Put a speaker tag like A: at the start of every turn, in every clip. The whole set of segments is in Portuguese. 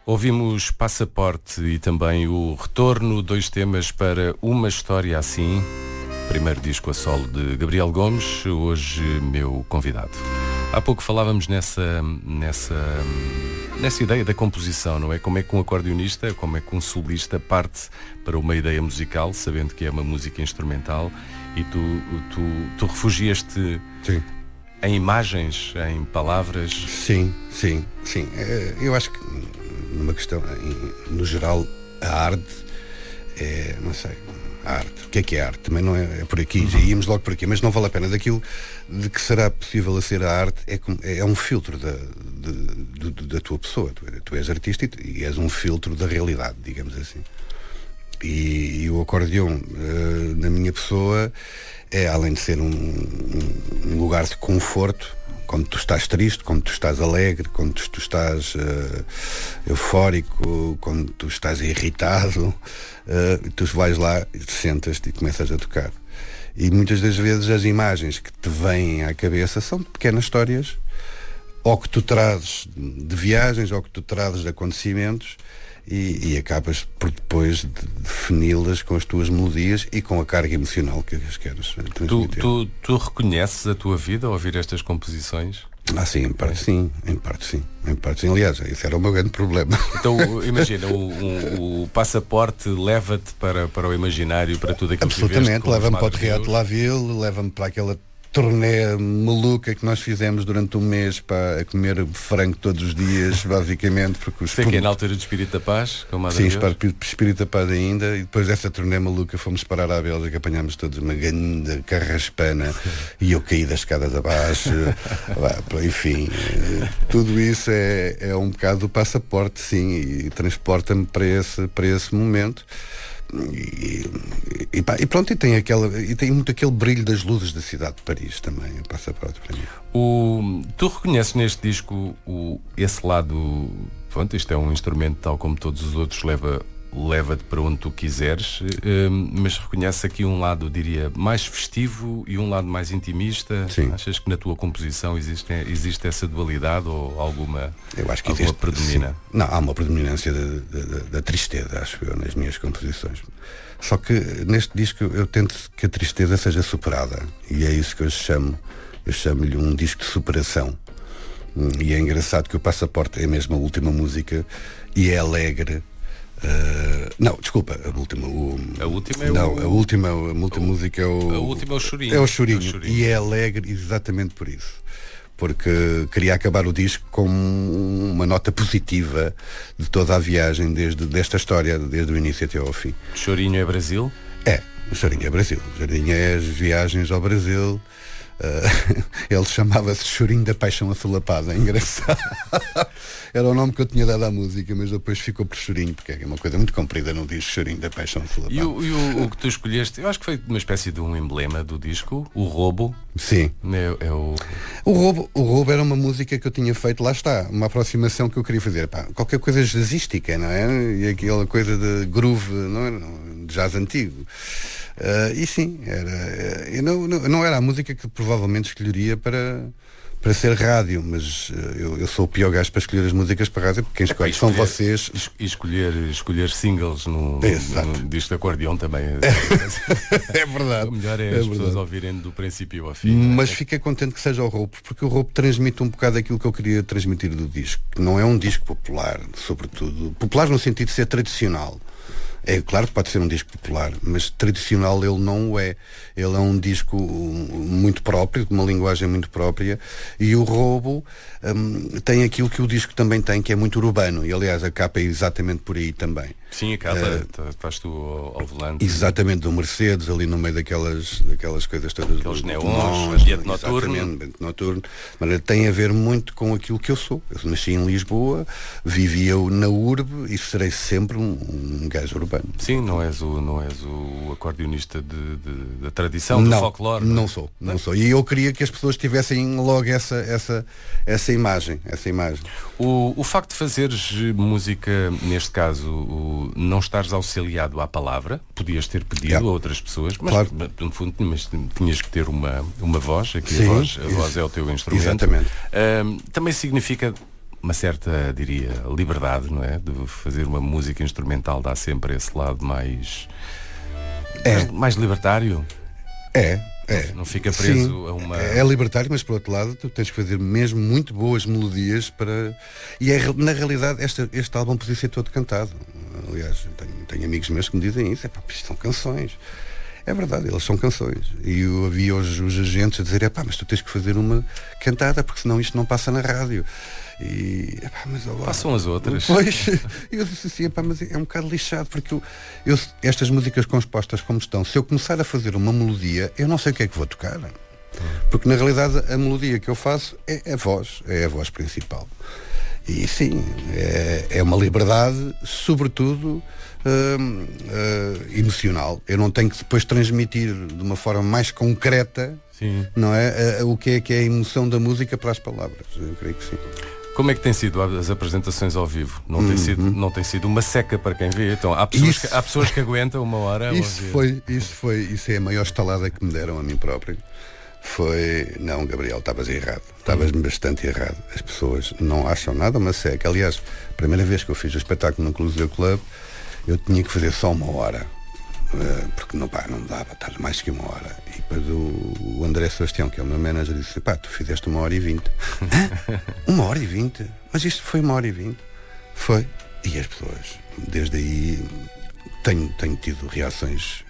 A: Ouvimos Passaporte e também o Retorno, 2 temas para Uma História Assim. Primeiro disco a solo de Gabriel Gomes, hoje meu convidado. Há pouco falávamos nessa ideia da composição, não é? Como é que um acordeonista, como é que um solista parte para uma ideia musical, sabendo que é uma música instrumental, e tu refugias-te em imagens, em palavras?
B: Sim. Eu acho que numa questão, no geral, a arte é, não sei, a arte. O que é arte? Também não é por aqui, já íamos logo por aqui, mas não vale a pena. Daquilo de que será possível a ser a arte é um filtro da tua pessoa. Tu és artista e és um filtro da realidade, digamos assim. E o acordeão, na minha pessoa, é, além de ser um lugar de conforto, quando tu estás triste, quando tu estás alegre, quando tu estás eufórico, quando tu estás irritado, tu vais lá, sentas-te e começas a tocar. E muitas das vezes as imagens que te vêm à cabeça são de pequenas histórias, ou que tu trazes de viagens, ou que tu trazes de acontecimentos, e acabas por depois defini-las com as tuas melodias e com a carga emocional que as queres transmitir.
A: Tu reconheces a tua vida ao ouvir estas composições?
B: Sim, em parte sim. Aliás, esse era o meu grande problema.
A: Então, imagina, o Passaporte leva-te para o imaginário, para tudo aquilo que viveste.
B: Absolutamente, leva-me para o Teatro La Ville, leva-me para aquela turnê maluca que nós fizemos durante um mês, para comer frango todos os dias, basicamente, porque
A: Foi que é na altura do Espírito da Paz?
B: Sim, Espírito da Paz ainda, e depois dessa turnê maluca fomos parar à Bélgica, apanhámos todos uma grande carraspana e eu caí das escadas abaixo. Enfim, tudo isso é um bocado do Passaporte, sim, e transporta-me para esse momento. E pronto, e tem muito aquele brilho das luzes da cidade de Paris também, o Passaporte para mim.
A: Tu reconheces neste disco esse lado, pronto, isto é um instrumento tal como todos os outros, leva-te para onde tu quiseres, mas reconheces aqui um lado, diria, mais festivo e um lado mais intimista?
B: Sim.
A: Achas que na tua composição existe essa dualidade ou alguma,
B: eu acho que
A: alguma predomina?
B: Sim. Não, há uma predominância da tristeza, acho eu, nas minhas composições. Só que neste disco eu tento que a tristeza seja superada, e é isso que eu chamo-lhe um disco de superação. E é engraçado que o Passaporte é mesmo a última música e é alegre. Não, desculpa, a última música é o...
A: A última é o Chorinho.
B: É o Chorinho. E é alegre exatamente por isso. Porque queria acabar o disco com uma nota positiva de toda a viagem desta história, desde o início até ao fim.
A: Chorinho é Brasil?
B: O Chorinho é Brasil. O Chorinho é as viagens ao Brasil. Ele chamava-se Chorinho da Paixão Assolapada. É engraçado. Era o nome que eu tinha dado à música, mas depois ficou por Chorinho, porque é uma coisa muito comprida, não diz Chorinho da Paixão Assolapada.
A: E o que tu escolheste, eu acho que foi uma espécie de um emblema do disco, o Roubo.
B: Sim.
A: O
B: Roubo era uma música que eu tinha feito, lá está, uma aproximação que eu queria fazer. Qualquer coisa jazzística, não é? E aquela coisa de groove, não é? De jazz antigo. E sim, não era a música que provavelmente escolheria para ser rádio, mas eu sou o pior gajo para escolher as músicas para rádio, porque quem escolhe são vocês.
A: E escolher singles no disco de acordeão também
B: é verdade.
A: O melhor é as pessoas ouvirem do princípio ao fim.
B: Mas fiquei contente que seja o Roubo, porque o Roubo transmite um bocado aquilo que eu queria transmitir do disco. Não é um disco popular, sobretudo. Popular no sentido de ser tradicional. É claro que pode ser um disco popular, mas tradicional ele não o é. Ele é um disco muito próprio, de uma linguagem muito própria, e o Roubo tem aquilo que o disco também tem, que é muito urbano, e aliás a capa é exatamente por aí também.
A: Sim, a capa, estás tu ao volante.
B: Exatamente, do Mercedes, ali no meio daquelas coisas todas.
A: Aqueles neons, ambiente noturno.
B: Ambiente noturno. Mas tem a ver muito com aquilo que eu sou. Eu nasci em Lisboa, vivia na urbe e serei sempre um gajo urbano.
A: Sim, não és o acordeonista da tradição, do folclore.
B: Não sou. E eu queria que as pessoas tivessem logo essa imagem.
A: O facto de fazeres música, neste caso, não estares auxiliado à palavra, podias ter pedido a outras pessoas, mas claro, no fundo tinhas que ter uma voz, aqui. Sim, a voz é o teu instrumento.
B: Exatamente.
A: Também significa uma certa, diria, liberdade, não é? De fazer uma música instrumental dá sempre esse lado mais libertário. Não fica preso. Sim, a uma...
B: É libertário, mas por outro lado tu tens que fazer mesmo muito boas melodias para... E na realidade este álbum podia ser todo cantado. Aliás, tenho amigos meus que me dizem isso. Isto são canções. É verdade, elas são canções. E eu havia os agentes a dizer, mas tu tens que fazer uma cantada, porque senão isto não passa na rádio. E mas
A: passam as outras.
B: Pois, eu disse assim, mas é um bocado lixado, porque estas músicas compostas como estão, se eu começar a fazer uma melodia, eu não sei o que é que vou tocar. Porque na realidade a melodia que eu faço é a voz principal. E sim, é uma liberdade, sobretudo emocional. Eu não tenho que depois transmitir de uma forma mais concreta,
A: sim,
B: não é? O que é a emoção da música para as palavras. Eu creio que sim.
A: Como é que tem sido as apresentações ao vivo? Não tem sido uma seca para quem vê. Então, há pessoas que aguentam uma hora.
B: Isso é a maior estalada que me deram a mim próprio. Não, Gabriel, estavas errado. Estavas bastante errado. As pessoas não acham nada uma seca. Aliás, a primeira vez que eu fiz o espetáculo no Cluseu Club, eu tinha que fazer só uma hora. Porque não dava estar mais que uma hora. E depois o André Sebastião, que é o meu manager, disse, tu fizeste 1h20. 1h20? Mas isto foi 1h20. Foi. E as pessoas, desde aí, tenho tido reações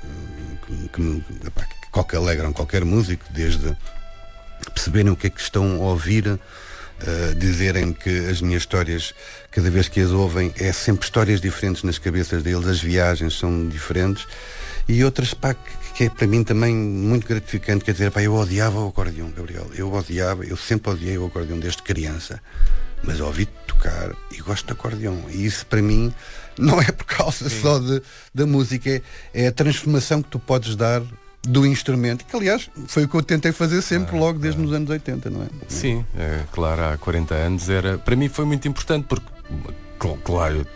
B: que alegram qualquer músico, desde perceberem o que é que estão a ouvir, dizerem que as minhas histórias, cada vez que as ouvem, é sempre histórias diferentes nas cabeças deles, as viagens são diferentes, e outras que é para mim também muito gratificante, quer dizer, eu odiava o acordeão, Gabriel, eu sempre odiei o acordeão desde criança, mas ouvi tocar e gosto de acordeão, e isso para mim não é por causa só da música, é a transformação que tu podes dar do instrumento, que aliás foi o que eu tentei fazer sempre logo desde os anos 80, não é?
A: Sim, claro, há 40 anos para mim foi muito importante, porque claro, eu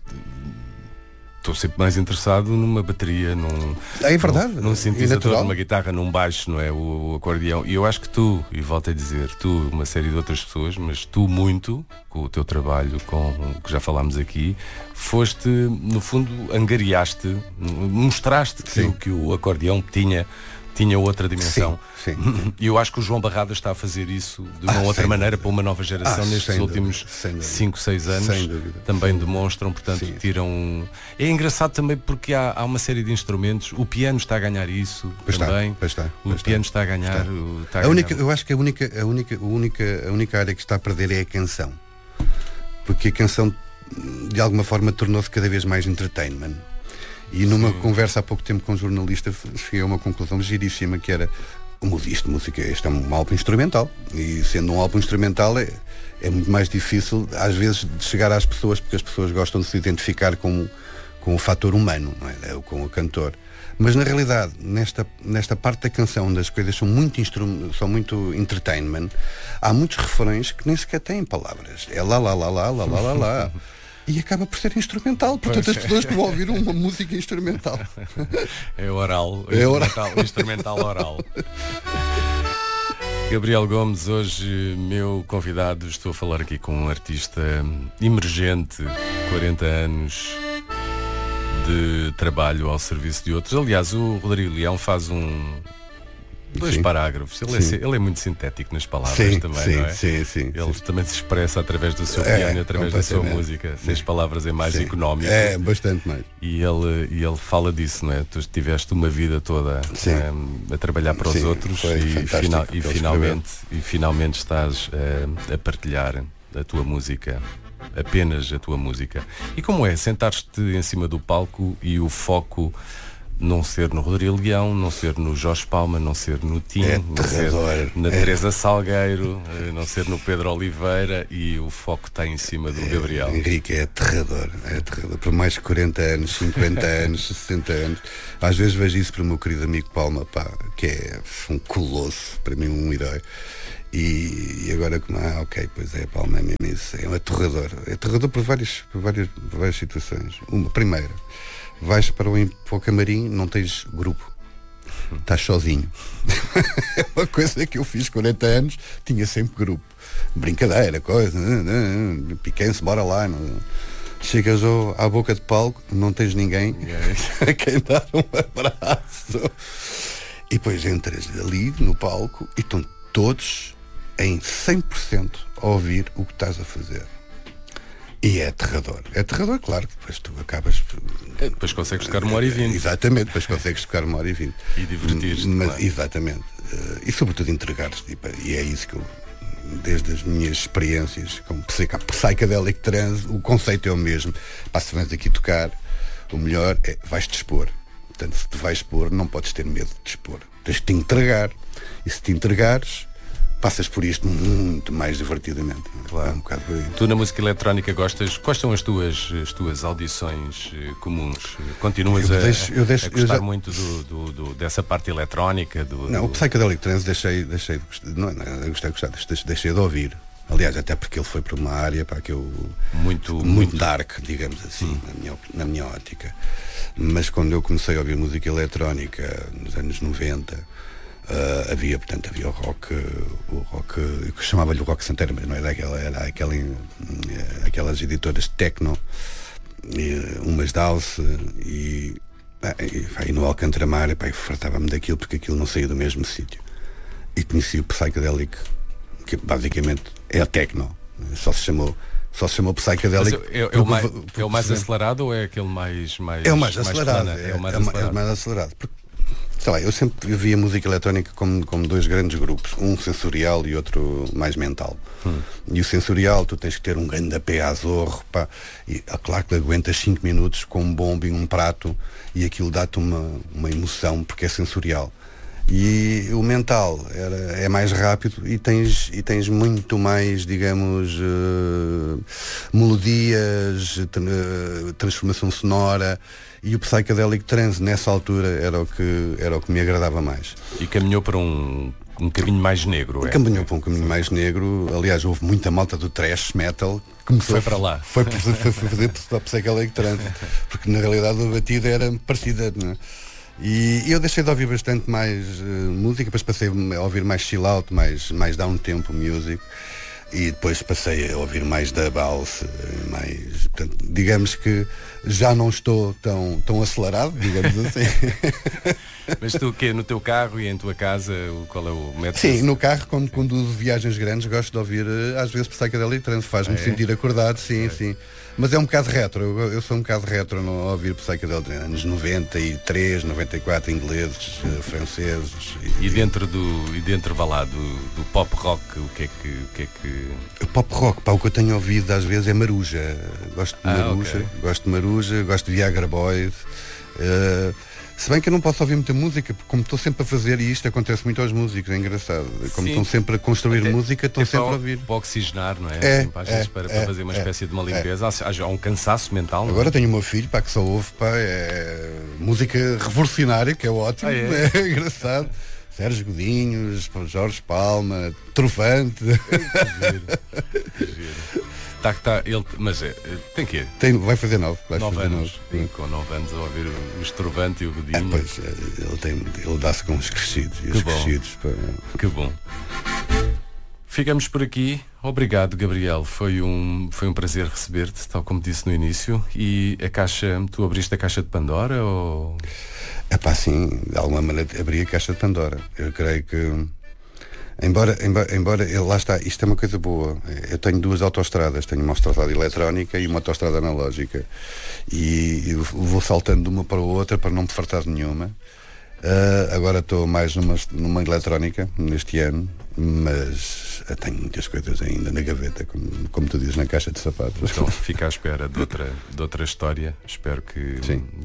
A: estou sempre mais interessado numa bateria,
B: é verdade,
A: num sintetizador, numa guitarra, num baixo, não é? O acordeão. E eu acho que tu, e volto a dizer, uma série de outras pessoas, mas tu muito, com o teu trabalho, que já falámos aqui, foste, no fundo, angariaste, mostraste que o acordeão tinha outra dimensão.
B: Sim.
A: E eu acho que o João Barrada está a fazer isso de uma outra maneira para uma nova geração nestes últimos 5, 6 anos. Também demonstram, portanto, tiram... É engraçado também porque há uma série de instrumentos. O piano está a ganhar isso também. O piano está a ganhar...
B: Eu acho que a única área que está a perder é a canção. Porque a canção, de alguma forma, tornou-se cada vez mais entertainment. E numa conversa há pouco tempo com um jornalista cheguei a uma conclusão giríssima, que era música, este é um álbum instrumental, e sendo um álbum instrumental é muito mais difícil às vezes de chegar às pessoas, porque as pessoas gostam de se identificar com o fator humano, não é? Com o cantor. Mas na realidade, nesta parte da canção, onde as coisas são muito entertainment, há muitos refrões que nem sequer têm palavras. É lá, lá, lá, lá, lá, lá, lá, lá. E acaba por ser instrumental, portanto as pessoas que vão ouvir uma música instrumental.
A: É oral, instrumental oral. Gabriel Gomes, hoje meu convidado, estou a falar aqui com um artista emergente, 40 anos de trabalho ao serviço de outros. Aliás, o Rodrigo Leão faz dois parágrafos. Ele é muito sintético nas palavras também, não é?
B: Sim.
A: Ele também se expressa através do seu piano, através da sua música. Nas palavras é mais económico.
B: É, bastante mais.
A: E ele fala disso, não é? Tu tiveste uma vida toda a trabalhar para os outros e finalmente estás a partilhar a tua música. Apenas a tua música. E como é sentar-te em cima do palco e o foco não ser no Rodrigo Leão, não ser no Jorge Palma, não ser no Tim, não ser na Teresa Salgueiro, não ser no Pedro Oliveira, e o foco está em cima do Gabriel.
B: Henrique, é aterrador. Por mais de 40 anos, 50 anos, 60 anos. Às vezes vejo isso para o meu querido amigo Palma, que é um colosso, para mim um herói. E agora como pois é, Palma é mesmo isso, é um aterrador. É aterrador por várias situações. Primeira, vais para o camarim, não tens grupo. estás sozinho. É uma coisa que eu fiz 40 anos, tinha sempre grupo. Brincadeira, coisa, piquem-se, bora lá. Não. Chegas à boca de palco, não tens ninguém a quem dar um abraço. E depois entras ali no palco e estão todos em 100% a ouvir o que estás a fazer. E é aterrador. É aterrador, claro, que depois tu acabas...
A: Depois consegues tocar 1h20.
B: Exatamente, depois consegues tocar 1h20.
A: E divertir-te.
B: Claro. Exatamente. E sobretudo entregar-te. E é isso que eu, desde as minhas experiências com Psychedelic Trance, o conceito é o mesmo. Se vens aqui tocar, o melhor é vais-te expor. Portanto, se te vais expor, não podes ter medo de te expor. Tens de te entregar. E se te entregares, passas por isto muito mais divertidamente.
A: Claro.
B: É um bocado bem.
A: Tu na música eletrónica gostas? Quais são as tuas audições comuns? Continuas a gostar muito dessa parte eletrónica?
B: Não, o Psychedelic Trance deixei de gostar. Não é gostar, deixei de ouvir. Aliás, até porque ele foi para uma área que eu muito dark, digamos assim, na minha ótica. Mas quando eu comecei a ouvir música eletrónica nos anos 90, havia o rock, que chamava-lhe o rock santeiro, mas não era aquelas editoras de techno, umas de house, e no Alcântara, eu fartava-me daquilo porque aquilo não saía do mesmo sítio. E conheci o Psychedelic, que basicamente é a techno, só se chamou Psychedelic.
A: É o mais acelerado ou é aquele mais
B: é o mais acelerado?
A: É o mais
B: acelerado. Porque, sei lá, eu sempre via música eletrónica como dois grandes grupos, um sensorial e outro mais mental. E o sensorial, tu tens que ter um grande pé a zorro, e claro que aguentas 5 minutos com um bombo e um prato, e aquilo dá-te uma emoção, porque é sensorial. E o mental é mais rápido e tens muito mais, digamos, melodias, transformação sonora. E o Psychedelic Trance nessa altura era o que me agradava mais.
A: E caminhou para um caminho mais negro.
B: Caminhou para um caminho mais negro. Aliás, houve muita malta do thrash metal que começou
A: foi para lá.
B: Foi fazer Psychedelic Trance, porque na realidade a batida era parecida, não é? E eu deixei de ouvir bastante mais música, depois passei a ouvir mais chill out, mais down tempo music, e depois passei a ouvir mais dub house, portanto, digamos que já não estou tão acelerado, digamos assim.
A: Mas tu o quê? No teu carro e em tua casa, qual é o método?
B: Sim, no carro, quando conduzo viagens grandes, gosto de ouvir às vezes Psychedelic Trance, faz-me sentir acordado, sim. Mas é um bocado retro, eu sou um bocado retro no ouvir Psychedelic Trance, anos 93, 94, ingleses, franceses.
A: E dentro vá lá, do pop rock, o que é que...
B: O pop rock, o que eu tenho ouvido às vezes é Maruja. Gosto de Maruja, gosto de Viagra Boys. Se bem que eu não posso ouvir muita música, porque como estou sempre a fazer, e isto acontece muito aos músicos, é engraçado. Como estão sempre a construir música, estão sempre a ouvir.
A: Para oxigenar, não é? Para fazer uma espécie de uma limpeza. Há um cansaço mental.
B: Agora tenho o meu filho, que só ouve música revolucionária, que é ótimo, é engraçado. Sérgio Godinhos, Jorge Palma, Trufante.
A: Mas tem que ir.
B: Vai fazer 9
A: anos. Com 9 anos a ouvir o Estrovante e o Godinho.
B: Pois, ele dá-se com os crescidos. E os crescidos.
A: Que bom. Ficamos por aqui. Obrigado, Gabriel. Foi um prazer receber-te, tal como disse no início. E tu abriste a caixa de Pandora ou...
B: Sim, de alguma maneira abri a caixa de Pandora. Eu creio que Embora lá está, isto é uma coisa boa. Eu tenho 2 autoestradas, tenho uma autoestrada eletrónica e uma autoestrada analógica, e vou saltando de uma para a outra para não me fartar de nenhuma. Agora estou mais numa eletrónica neste ano, mas tenho muitas coisas ainda na gaveta, como tu dizes, na caixa de sapatos.
A: Então fica à espera de outra história. Espero que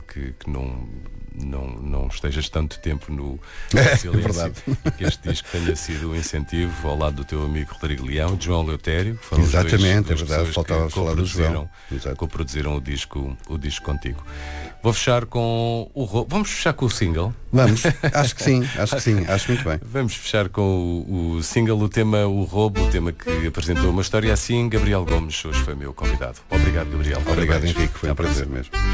A: não estejas tanto tempo no silêncio. É verdade. E que este disco tenha sido um incentivo ao lado do teu amigo Rodrigo Leão, de João Eleutério.
B: Exatamente, é verdade. Faltava falar do João.
A: Coproduziram o disco contigo. Vou fechar com o Roubo. Vamos fechar com o single?
B: Vamos, acho que sim, acho muito bem.
A: Vamos fechar com o single, o tema O Roubo, o tema que apresentou uma história assim. Gabriel Gomes hoje foi meu convidado. Obrigado, Gabriel.
B: Obrigado, Henrique, foi um prazer mesmo.